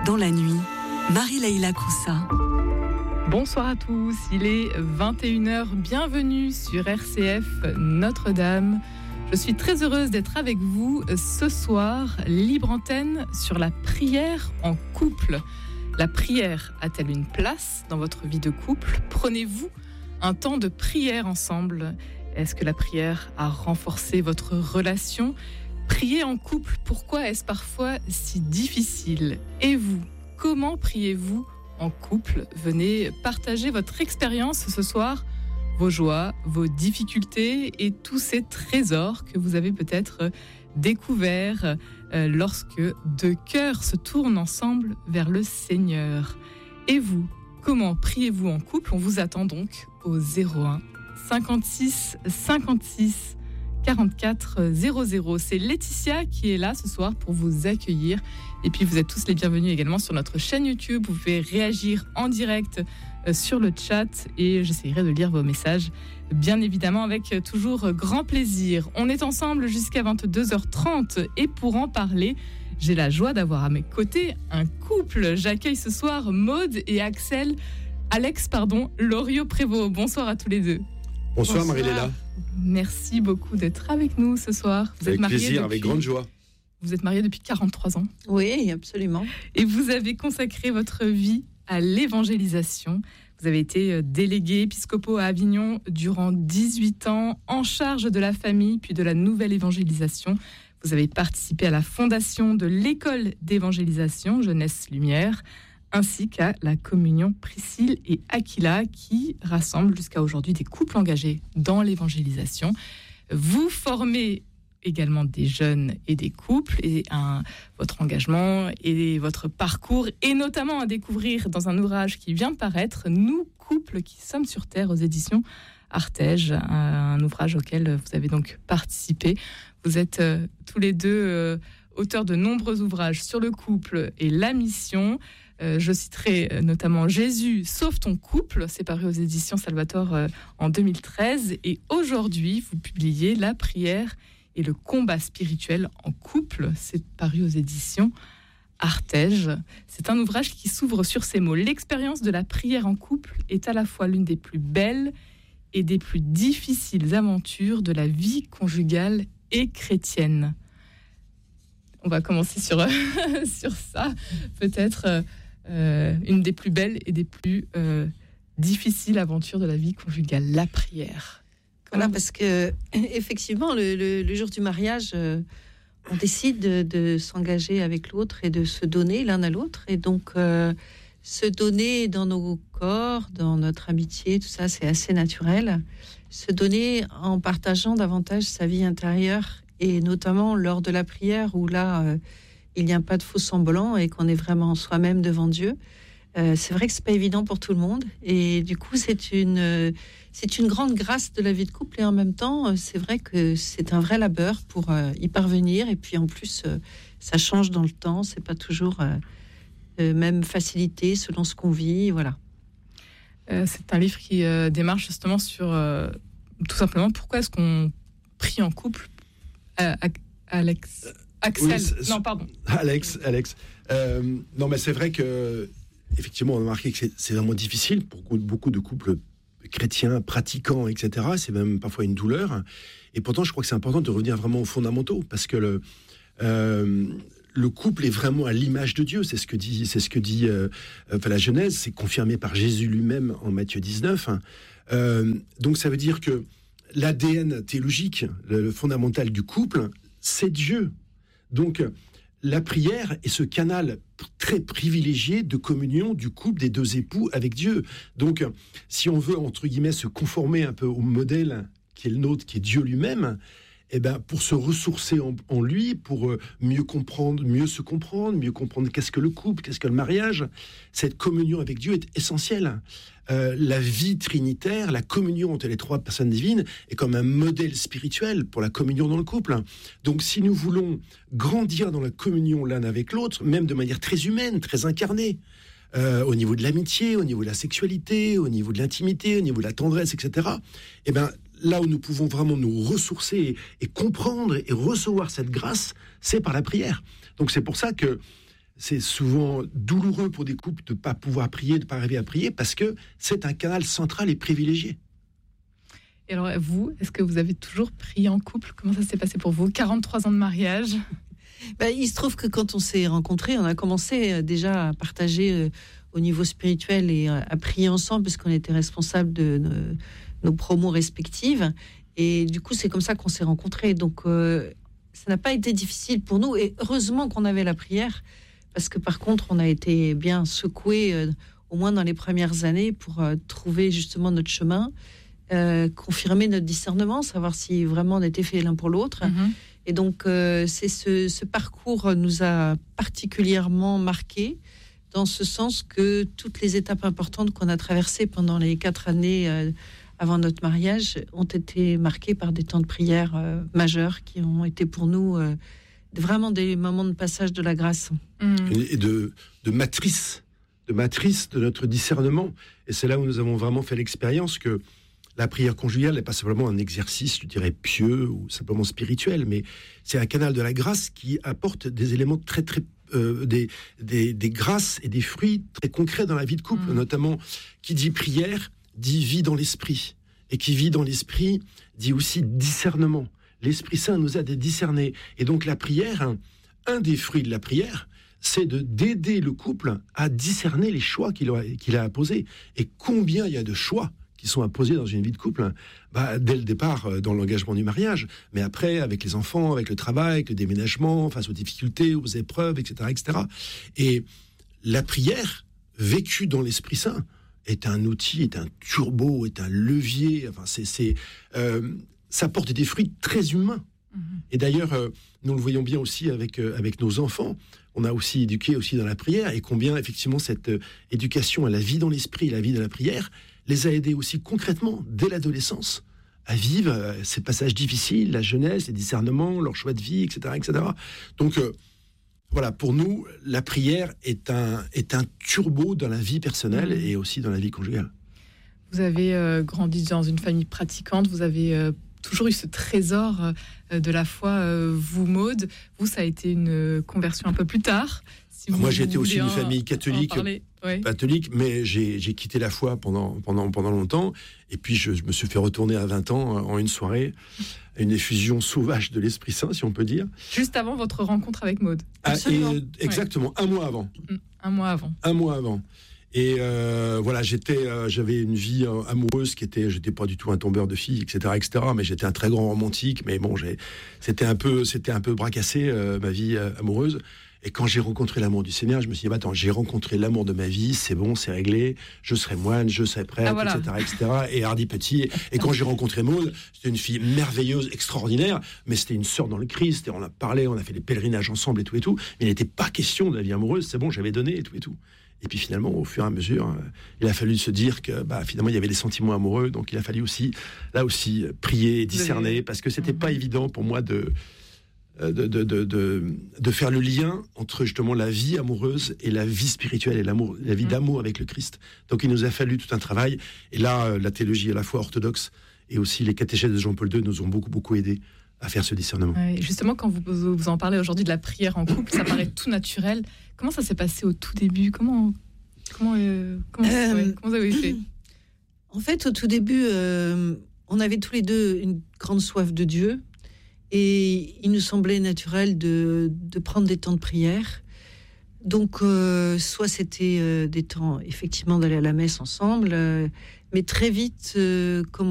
dans la nuit, Marie-Leila Coussa. Bonsoir à tous, il est 21h, bienvenue sur RCF Notre-Dame. Je suis très heureuse d'être avec vous ce soir, libre antenne sur la prière en couple. La prière a-t-elle une place dans votre vie de couple ? Prenez-vous un temps de prière ensemble ? Est-ce que la prière a renforcé votre relation ? Prier en couple, pourquoi est-ce parfois si difficile ? Et vous, comment priez-vous en couple ? Venez partager votre expérience ce soir, vos joies, vos difficultés et tous ces trésors que vous avez peut-être découverts lorsque deux cœurs se tournent ensemble vers le Seigneur. Et vous, comment priez-vous en couple ? On vous attend donc au 01 56 56 44 00. C'est Laetitia qui est là ce soir pour vous accueillir. Et puis vous êtes tous les bienvenus également sur notre chaîne YouTube. Vous pouvez réagir en direct sur le chat et j'essaierai de lire vos messages, bien évidemment avec toujours grand plaisir. On est ensemble jusqu'à 22h30 et pour en parler, j'ai la joie d'avoir à mes côtés un couple. J'accueille ce soir Maude et Alex Loriot-Prévost. Bonsoir à tous les deux. Bonsoir Marie-Leila. Merci beaucoup d'être avec nous ce soir. Vous avec plaisir, avec grande joie. Vous êtes mariés depuis 43 ans. Oui, absolument. Et vous avez consacré votre vie à l'évangélisation. Vous avez été délégué épiscopaux à Avignon durant 18 ans, en charge de la famille puis de la nouvelle évangélisation. Vous avez participé à la fondation de l'école d'évangélisation Jeunesse Lumière, ainsi qu'à la communion Priscille et Aquila, qui rassemble jusqu'à aujourd'hui des couples engagés dans l'évangélisation. Vous formez également des jeunes et des couples, et votre engagement et votre parcours est notamment à découvrir dans un ouvrage qui vient de paraître, Nous, couples qui sommes sur Terre, aux éditions Artege, un ouvrage auquel vous avez donc participé. Vous êtes tous les deux auteurs de nombreux ouvrages sur le couple et la mission. Je citerai notamment Jésus, sauve ton couple, c'est paru aux éditions Salvator en 2013. Et aujourd'hui, vous publiez La prière et le combat spirituel en couple, c'est paru aux éditions Artege. C'est un ouvrage qui s'ouvre sur ces mots. L'expérience de la prière en couple est à la fois l'une des plus belles et des plus difficiles aventures de la vie conjugale et chrétienne. On va commencer sur ça, peut-être une des plus belles et des plus difficiles aventures de la vie conjugale, la prière. Voilà, parce que effectivement, le jour du mariage, on décide de s'engager avec l'autre et de se donner l'un à l'autre. Et donc, se donner dans nos corps, dans notre amitié, tout ça, c'est assez naturel. Se donner en partageant davantage sa vie intérieure, et notamment lors de la prière, où là, il n'y a pas de faux semblant et qu'on est vraiment soi-même devant Dieu. C'est vrai que c'est pas évident pour tout le monde, et du coup c'est une grande grâce de la vie de couple, et en même temps c'est vrai que c'est un vrai labeur pour y parvenir, et puis en plus ça change dans le temps, c'est pas toujours même facilité selon ce qu'on vit, voilà. C'est un livre qui démarre justement sur tout simplement pourquoi est-ce qu'on prie en couple. Axel. Non, pardon. Alex. Non, mais c'est vrai que effectivement, on a remarqué que c'est vraiment difficile pour beaucoup de couples chrétiens, pratiquants, etc. C'est même parfois une douleur. Et pourtant, je crois que c'est important de revenir vraiment aux fondamentaux, parce que le couple est vraiment à l'image de Dieu. C'est ce que dit la Genèse, c'est confirmé par Jésus lui-même en Matthieu 19. Donc ça veut dire que l'ADN théologique, le fondamental du couple, c'est Dieu. Donc la prière est ce canal très privilégié de communion du couple, des deux époux avec Dieu. Donc, si on veut, entre guillemets, se conformer un peu au modèle qui est le nôtre, qui est Dieu lui-même, eh ben, pour se ressourcer en lui, pour mieux se comprendre, mieux comprendre qu'est-ce que le couple, qu'est-ce que le mariage, cette communion avec Dieu est essentielle. La vie trinitaire, la communion entre les trois personnes divines est comme un modèle spirituel pour la communion dans le couple. Donc si nous voulons grandir dans la communion l'un avec l'autre, même de manière très humaine, très incarnée, au niveau de l'amitié, au niveau de la sexualité, au niveau de l'intimité, au niveau de la tendresse, etc., eh ben, là où nous pouvons vraiment nous ressourcer et comprendre et recevoir cette grâce, c'est par la prière. Donc c'est pour ça que c'est souvent douloureux pour des couples de ne pas pouvoir prier, de ne pas arriver à prier, parce que c'est un canal central et privilégié. Et alors, vous, est-ce que vous avez toujours prié en couple ? Comment ça s'est passé pour vous ? 43 ans de mariage ? Il se trouve que quand on s'est rencontrés, on a commencé déjà à partager au niveau spirituel et à prier ensemble, parce qu'on était responsables de nos promos respectives. Et du coup, c'est comme ça qu'on s'est rencontrés. Donc, ça n'a pas été difficile pour nous. Et heureusement qu'on avait la prière, parce que par contre, on a été bien secoués, au moins dans les premières années, pour trouver justement notre chemin, confirmer notre discernement, savoir si vraiment on était fait l'un pour l'autre. Mm-hmm. Et donc, c'est ce parcours nous a particulièrement marqués, dans ce sens que toutes les étapes importantes qu'on a traversées pendant les 4 années avant notre mariage ont été marquées par des temps de prière majeurs qui ont été pour nous vraiment des moments de passage de la grâce. Et de matrice de notre discernement. Et c'est là où nous avons vraiment fait l'expérience que la prière conjugale n'est pas simplement un exercice, je dirais, pieux ou simplement spirituel, mais c'est un canal de la grâce qui apporte des éléments très, très des grâces et des fruits très concrets dans la vie de couple, notamment qui dit prière, dit vie dans l'esprit. Et qui vit dans l'esprit, dit aussi discernement. L'Esprit Saint nous aide à discerner. Et donc la prière, un des fruits de la prière, c'est d'aider le couple à discerner les choix qu'il a à poser. Et combien il y a de choix qui sont à poser dans une vie de couple, dès le départ, dans l'engagement du mariage, mais après, avec les enfants, avec le travail, avec le déménagement, face aux difficultés, aux épreuves, etc., etc. Et la prière, vécue dans l'Esprit Saint, est un outil, est un turbo, est un levier. Enfin, ça porte des fruits très humains. Et d'ailleurs, nous le voyons bien aussi avec nos enfants. On a aussi éduqué aussi dans la prière, et combien effectivement cette éducation à la vie dans l'esprit et la vie de la prière les a aidés aussi concrètement dès l'adolescence à vivre ces passages difficiles, la jeunesse, les discernements, leur choix de vie, etc., etc. Donc voilà, pour nous, la prière est un turbo dans la vie personnelle et aussi dans la vie conjugale. Vous avez grandi dans une famille pratiquante, vous avez toujours eu ce trésor de la foi, vous, Maud. Vous, ça a été une conversion un peu plus tard. Si moi, j'ai été aussi une famille catholique, oui. catholique, mais j'ai quitté la foi pendant longtemps. Et puis, je me suis fait retourner à 20 ans en une soirée, une effusion sauvage de l'Esprit Saint, si on peut dire. Juste avant votre rencontre avec Maud. Absolument. Exactement, un mois avant. Un mois avant. Et voilà, j'avais une vie amoureuse j'étais pas du tout un tombeur de filles, etc., mais j'étais un très grand romantique. Mais bon, c'était un peu bracassé ma vie amoureuse. Et quand j'ai rencontré l'amour du Seigneur, je me suis dit, attends, j'ai rencontré l'amour de ma vie, c'est bon, c'est réglé, je serai moine, je serai prêtre, etc., et hardi petit. Et quand j'ai rencontré Maud, c'était une fille merveilleuse, extraordinaire, mais c'était une sœur dans le Christ, et on a parlé, on a fait des pèlerinages ensemble et tout. Mais il n'était pas question de la vie amoureuse, c'est bon, j'avais donné et tout. Et puis finalement, au fur et à mesure, il a fallu se dire que finalement, il y avait des sentiments amoureux, donc il a fallu aussi, là aussi, prier, discerner, parce que c'était pas évident pour moi de faire le lien entre justement la vie amoureuse et la vie spirituelle et la vie d'amour avec le Christ. Donc il nous a fallu tout un travail. Et là, la théologie à la fois orthodoxe et aussi les catéchèses de Jean-Paul II nous ont beaucoup aidés à faire ce discernement. Ouais, justement, quand vous en parlez aujourd'hui de la prière en couple, ça paraît tout naturel. Comment ça s'est passé au tout début ? Comment vous avez fait ? En fait, au tout début, on avait tous les deux une grande soif de Dieu. Et il nous semblait naturel de prendre des temps de prière. Donc, soit c'était des temps, effectivement, d'aller à la messe ensemble, mais très vite, comme